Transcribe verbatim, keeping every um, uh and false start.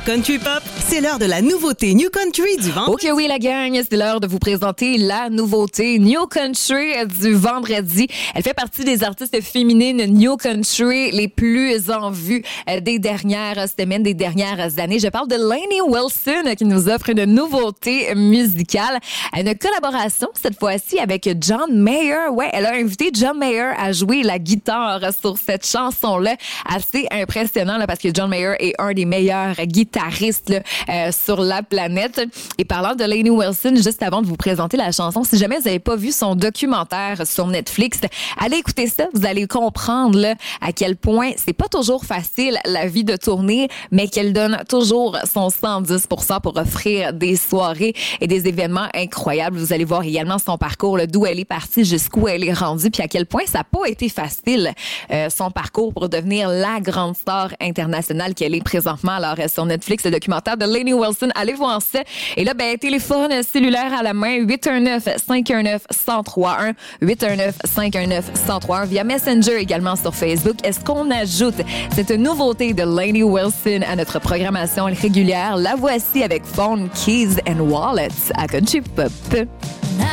Country Pop, c'est l'heure de la nouveauté New Country du vendredi. Ok, oui, la gang, c'est l'heure de vous présenter la nouveauté New Country du vendredi. Elle fait partie des artistes féminines New Country les plus en vue des dernières semaines, des dernières années. Je parle de Lainey Wilson qui nous offre une nouveauté musicale. Une collaboration, cette fois-ci, avec John Mayer. Ouais, elle a invité John Mayer à jouer la guitare sur cette chanson-là. Assez impressionnant, là, parce que John Mayer est un des meilleurs guitaristes là, euh, sur la planète. Et parlant de Lainey Wilson, juste avant de vous présenter la chanson, si jamais vous n'avez pas vu son documentaire sur Netflix, allez écouter ça. Vous allez comprendre là, à quel point c'est pas toujours facile la vie de tournée, mais qu'elle donne toujours son cent dix pour cent pour offrir des soirées et des événements incroyables. Vous allez voir également son parcours, là, d'où elle est partie jusqu'où elle est rendue, puis à quel point ça n'a pas été facile, euh, son parcours pour devenir la grande star internationale qu'elle est présentement. Alors, euh, sur Netflix, le documentaire de Lainey Wilson, allez voir ça. Et là, ben, téléphone cellulaire à la main, huit un neuf, cinq un neuf, un zéro trois un, huit un neuf, cinq un neuf, un zéro trois un, via Messenger également sur Facebook. Est-ce qu'on ajoute cette nouveauté de Lainey Wilson à notre programmation régulière? La voici avec Phone, Keys and Wallets à Country Pop.